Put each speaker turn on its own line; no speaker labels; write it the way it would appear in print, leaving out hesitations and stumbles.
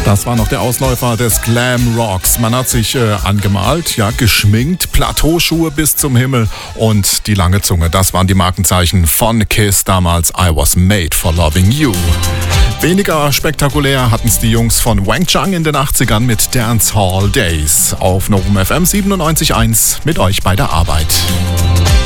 Das war noch der Ausläufer des Glam Rocks. Man hat sich angemalt, ja, geschminkt, Plateauschuhe bis zum Himmel und die lange Zunge. Das waren die Markenzeichen von KISS damals. I was made for loving you. Weniger spektakulär hatten es die Jungs von Wang Chung in den 80ern mit Dance Hall Days. Auf Novum FM 97.1 mit euch bei der Arbeit.